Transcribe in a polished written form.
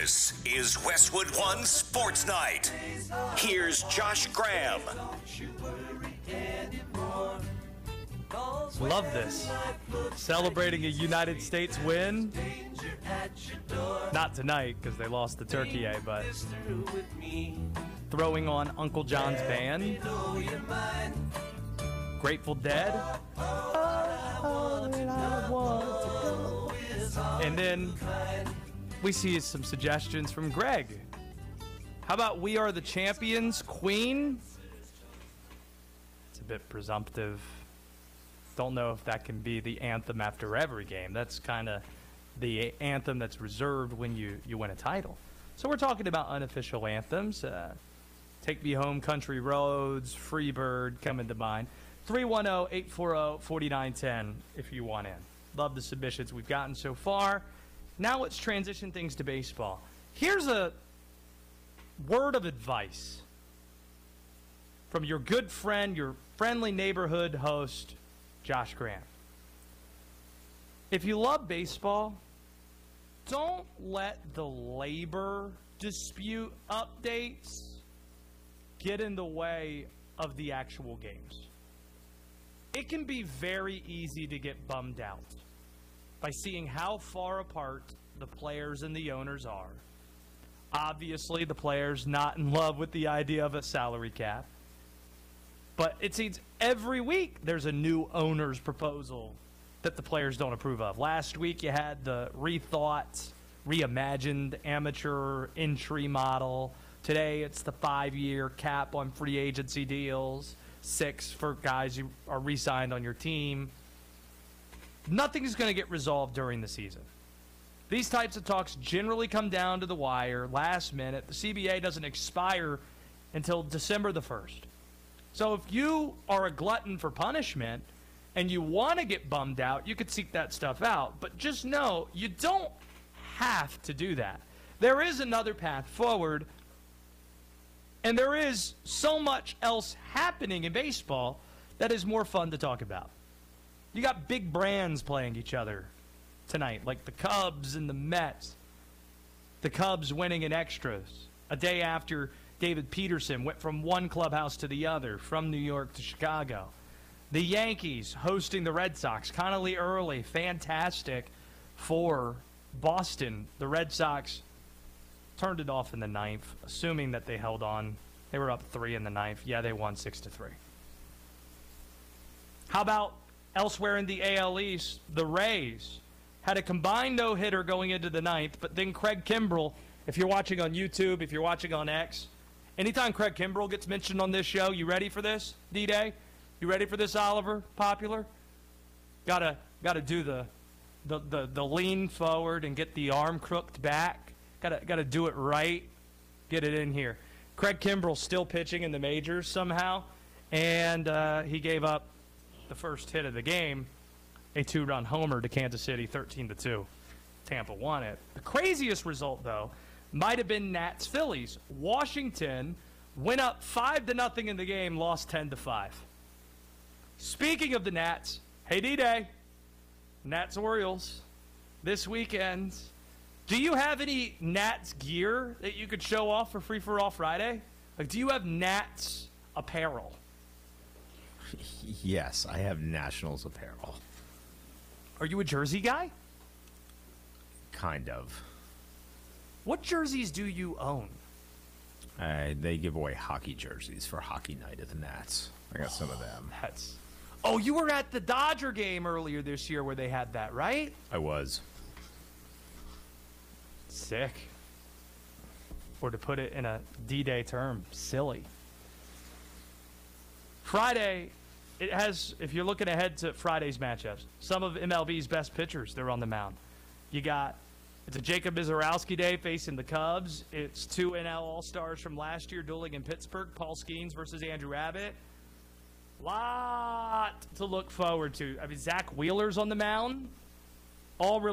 This is Westwood One Sports Night. Here's Josh Graham. Love this. Celebrating a United States win. Not tonight because they lost to Turkey, but throwing on Uncle John's band. Grateful Dead. And then we see some suggestions from Greg. How about We Are the Champions, Queen? It's a bit presumptive. Don't know if that can be the anthem after every game. That's kind of the anthem that's reserved when you win a title. So we're talking about unofficial anthems. Take Me Home, Country Roads, Freebird coming to mind. 310-840-4910 if you want in. Love the submissions we've gotten so far. Now let's transition things to baseball. Here's a word of advice from your good friend, your friendly neighborhood host, Josh Graham. If you love baseball, don't let the labor dispute updates get in the way of the actual games. It can be very easy to get bummed out by seeing how far apart the players and the owners are. Obviously, the players not in love with the idea of a salary cap. But it seems every week there's a new owner's proposal that the players don't approve of. Last week you had the rethought, reimagined amateur entry model. Today it's the 5-year cap on free agency deals, 6 for guys who are re-signed on your team. Nothing's going to get resolved during the season. These types of talks generally come down to the wire, last minute. The CBA doesn't expire until December the 1st. So if you are a glutton for punishment and you want to get bummed out, you could seek that stuff out. But just know you don't have to do that. There is another path forward, and there is so much else happening in baseball that is more fun to talk about. You got big brands playing each other tonight, like the Cubs and the Mets. The Cubs winning in extras a day after David Peterson went from one clubhouse to the other, from New York to Chicago. The Yankees hosting the Red Sox, Connolly early, fantastic for Boston. The Red Sox turned it off in the 9th, assuming that they held on. They were up 3 in the 9th. Yeah, they won 6-3. How about elsewhere in the AL East, the Rays had a combined no-hitter going into the 9th, but then Craig Kimbrell, if you're watching on YouTube, if you're watching on X, anytime Craig Kimbrell gets mentioned on this show, you ready for this, D-Day? You ready for this, Oliver? Popular? Gotta do the lean forward and get the arm crooked back. Gotta do it right. Get it in here. Craig Kimbrell still pitching in the majors somehow, and he gave up the first hit of the game, a 2-run homer to Kansas City, 13-2. Tampa won it. The craziest result, though, might have been Nats-Phillies. Washington went up 5-0 in the game, lost 10-5. Speaking of the Nats, hey D-Day, Nats-Orioles this weekend. Do you have any Nats gear that you could show off for Free For All Friday? Like, do you have Nats apparel? Yes, I have Nationals apparel. Are you a jersey guy? Kind of. What jerseys do you own? They give away hockey jerseys for hockey night at the Nats. I got some of them. Oh, you were at the Dodger game earlier this year where they had that, right? I was. Sick. Or to put it in a D-Day term, silly. Friday, it has, if you're looking ahead to Friday's matchups, some of MLB's best pitchers, they're on the mound. It's a Jacob Mizorowski day facing the Cubs. It's 2 NL All-Stars from last year dueling in Pittsburgh, Paul Skeens versus Andrew Abbott. Lot to look forward to. I mean, Zach Wheeler's on the mound. All really